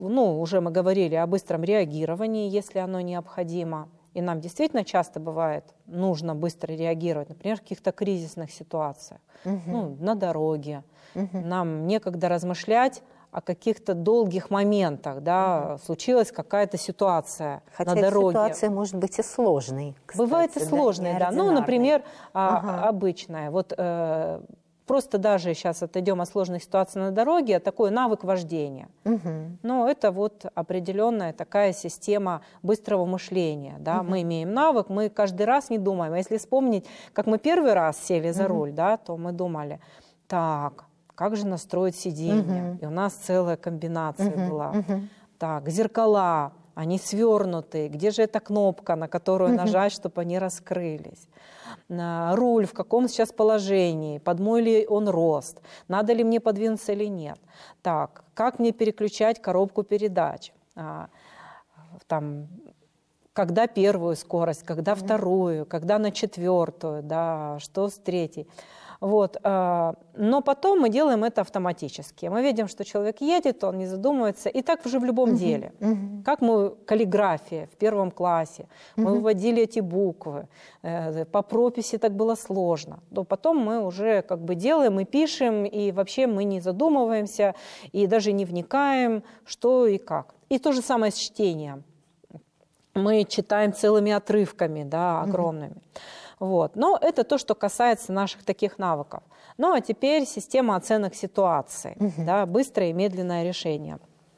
ну, уже мы говорили о быстром реагировании, если оно необходимо. И нам действительно часто бывает нужно быстро реагировать, например, в каких-то кризисных ситуациях, ну, на дороге. Нам некогда размышлять о каких-то долгих моментах, да, случилась какая-то ситуация на дороге. Ситуация может быть и сложной. Кстати, бывает и сложной, да. Ну, например, обычная. Вот просто даже сейчас отойдем от сложных ситуаций на дороге, такой навык вождения. Но это вот определенная такая система быстрого мышления. Да? Мы имеем навык, мы каждый раз не думаем. А если вспомнить, как мы первый раз сели за руль, да, то мы думали, так, как же настроить сиденье? И у нас целая комбинация была. Так, зеркала, они свернутые. Где же эта кнопка, на которую нажать, чтобы они раскрылись? Руль в каком сейчас положении? Под мой ли он рост? Надо ли мне подвинуться или нет? Так, как мне переключать коробку передач? Там, когда первую скорость, когда вторую, когда на четвертую, да, что с третьей? Вот. Но потом мы делаем это автоматически. Мы видим, что человек едет, он не задумывается. И так уже в любом деле. Как мы, каллиграфия в первом классе, мы выводили эти буквы. По прописи так было сложно. Но потом мы уже как бы делаем и пишем, и вообще мы не задумываемся, и даже не вникаем, что и как. И то же самое с чтением. Мы читаем целыми отрывками, да, огромными. Вот. Но это то, что касается наших таких навыков. Ну а теперь система оценок ситуации, да, быстрое и медленное решение.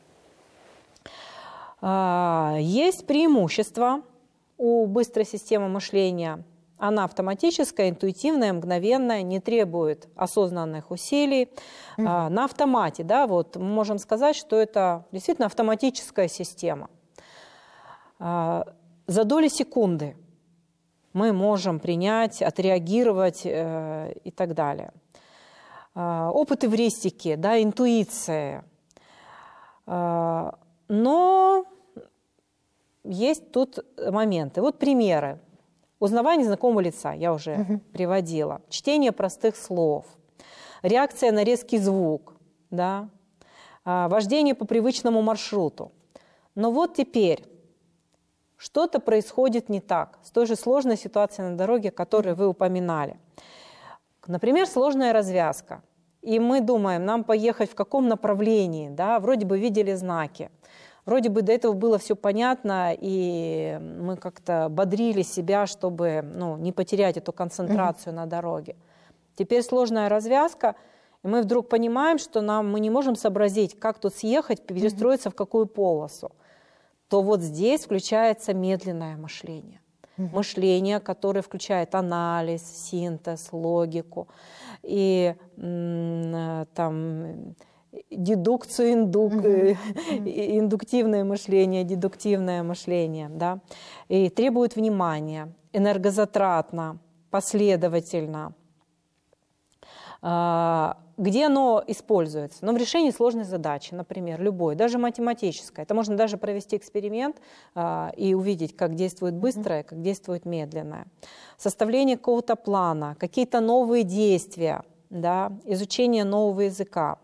Есть преимущество у быстрой системы мышления. Она автоматическая, интуитивная, мгновенная, не требует осознанных усилий. На автомате, да, вот мы можем сказать, что это действительно автоматическая система. За доли секунды мы можем принять, отреагировать и так далее. Опыт эвристики, да, интуиция. Но есть тут моменты. Вот примеры. Узнавание знакомого лица, я уже приводила. Чтение простых слов. Реакция на резкий звук. Да? Вождение по привычному маршруту. Но вот теперь что-то происходит не так с той же сложной ситуацией на дороге, которую вы упоминали. Например, сложная развязка. И мы думаем, нам поехать в каком направлении, да? Вроде бы видели знаки, вроде бы до этого было все понятно, и мы как-то бодрили себя, чтобы не потерять эту концентрацию на дороге. Теперь сложная развязка, и мы вдруг понимаем, что мы не можем сообразить, как тут съехать, перестроиться в какую полосу. То вот здесь включается медленное мышление. Мышление, которое включает анализ, синтез, логику и там, дедукцию, индуктивное мышление, дедуктивное мышление. Да? И требует внимания, энергозатратно, последовательно. Где оно используется? В решении сложной задачи, например, любой, даже математической. Это можно даже провести эксперимент и увидеть, как действует быстрое, как действует медленное. Составление какого-то плана, какие-то новые действия, да, изучение нового языка.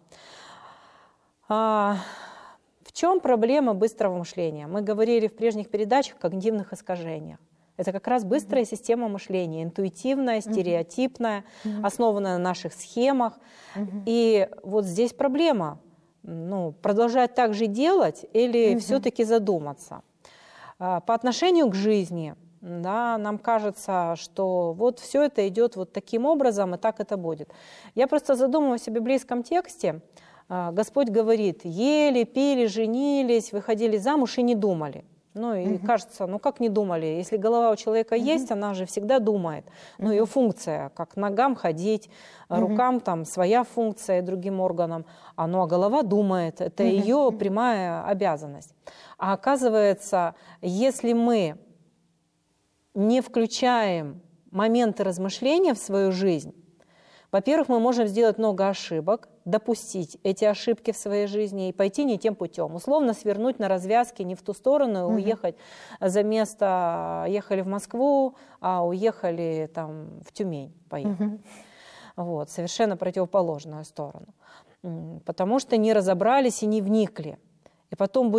В чем проблема быстрого мышления? Мы говорили в прежних передачах о когнитивных искажениях. Это как раз быстрая система мышления, интуитивная, стереотипная, основанная на наших схемах. И вот здесь проблема. Продолжать так же делать или все-таки задуматься? По отношению к жизни, да, нам кажется, что вот все это идет вот таким образом, и так это будет. Я просто задумываюсь о библейском тексте. Господь говорит: ели, пили, женились, выходили замуж и не думали. И кажется, как не думали? Если голова у человека есть, она же всегда думает. Ее функция, как ногам ходить, рукам там своя функция, другим органам. А голова думает, это ее прямая обязанность. А оказывается, если мы не включаем моменты размышления в свою жизнь, во-первых, мы можем сделать много ошибок, допустить эти ошибки в своей жизни и пойти не тем путем. Условно свернуть на развязке не в ту сторону, уехать за место, ехали в Москву, а уехали там в Тюмень, поехали. Вот, совершенно противоположную сторону. Потому что не разобрались и не вникли. и потом